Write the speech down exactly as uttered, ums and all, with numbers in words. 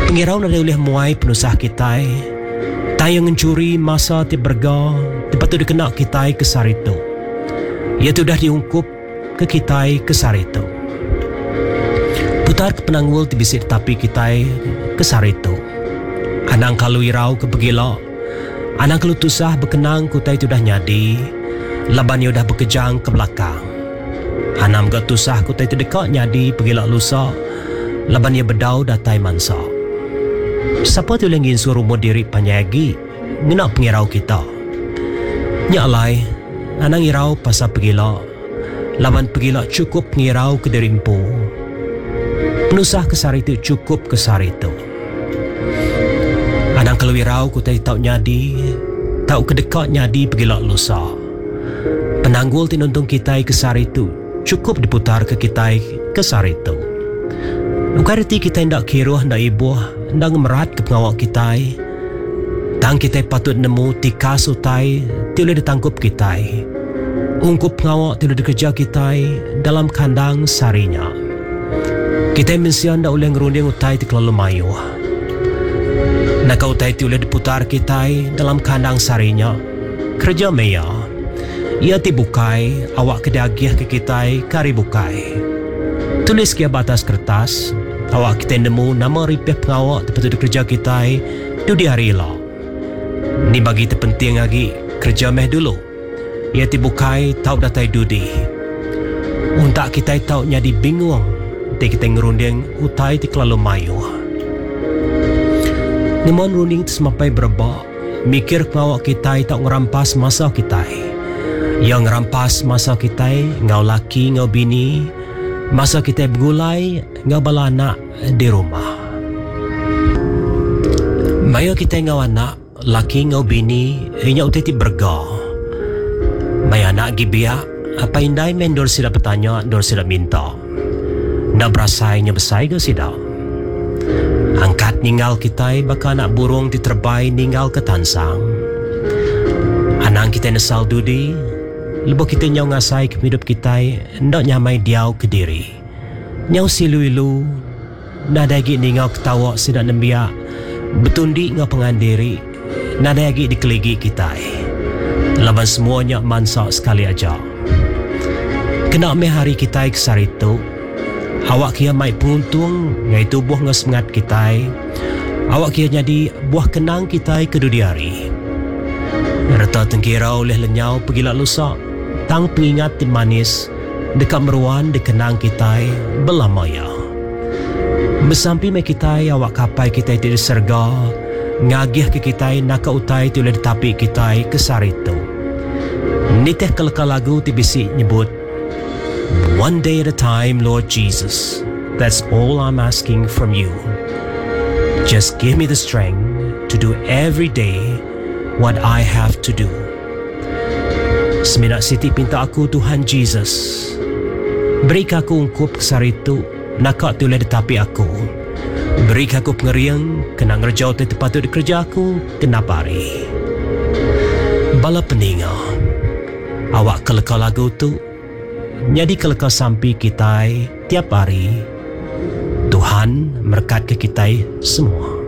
Pengirau na oleh muai penusah kita, tayo mencuri masa ti berga, tepat tu dikena kita ke sarito. Ia tu dah diungkup ke kita ke sarito. Putar ke penanggul ti bisik tapi kita ke sarito. Anang kalau irau ke begila, anang kalau tusah berkenang kutai tu dah nyadi, laban ia dah berkejang ke belakang. Anam gak tusah kutai tu dekat nyadi begila lusa, laban ia bedau datai mansa. Siapa tu yang ingin suruh diri panyagi, ngenak pengirau kita. Nyalai, anang irau pasal pegila, laban pegila cukup pengirau ke diri empu. Penusah kesar itu cukup kesar itu. Anang kalau irau ku tak tahu nyadi, tahu kedekat nyadi pegila lusa. Penanggul tinuntung kita kesar itu cukup diputar ke kita kesar itu. Bukan arti kita hendak kiruh, hendak ibuh, hendak merat ke pengawak kita. Tang kita patut nemu tika sutai, tiada ditangkup kita. Ungkup pengawak tiada dikerja kita dalam kandang sarinya. Kita mensian hendak uleng ngerunding utai ti kelalu mayu. Nak utai tiada diputar kita dalam kandang sarinya. Kerja meya. Ia ti bukai, awak kedagiah ke kita kari bukai. Tulis ke batas kertas, awak kita nemu nama ripeh pengawak tempat kerja kita tu di hari lah. Ni bagi terpenting lagi kerja meh dulu. Ia tibukai tahu datai dudi. Untuk kita tahu nyadi bingung, te kita ngerunding utai ti kelalu mayu. Nimon runding tu semapai berba, mikir pengawak kita tak ngerampas masa kita. Yang ngerampas masa kita, ngau laki, ngau bini, masa kita bergulai, ngau bala anak di rumah. Maya kita ngau anak, laki ngau bini, inya utai berga. Maya anak gibia, apa indai men dor sila bertanya, dor sila minta. Ndak berasainya besai ke sida. Angkat ninggal kita, baka anak burung diterbai ninggal ke tansang. Anang kita nesal dudi, lebo kita nyau ngasai ke hidup kita, ndak nyamai diau ke diri. Nyau silu-ilu, nada lagi ningau ketawa sidak nembia, betundi ngau pengandiri, nada lagi dikeligi kita. Laban semuanya mansa sekali aja. Kena me hari kita kesar itu, awak kia mai penguntung, ngai tubuh ngau semangat kita, awak kia jadi buah kenang kita kedudi hari. Rata tengkira oleh lenyau pergilah lusa, tang pengingat tim manis dekat meruan dikenang kita belamaya. Bersampi me kita awak kapai kita tidak serga, ngagih ke kita nak utai tu oleh tapi kita kesar itu. Niteh kelakar lagu tibisi nyebut, one day at a time, Lord Jesus. That's all I'm asking from you. Just give me the strength to do every day what I have to do. Seminat siti pinta aku Tuhan Jesus, beri aku ungkup kesar itu, nakak tu oleh ditapi aku. Beri aku pengeriang, kena ngerjau tu patut dikerja aku, kena pari. Bala peninga, awak kelakar lagu tu, jadi kelakar sampai kita tiap hari. Tuhan berkat ke kita semua.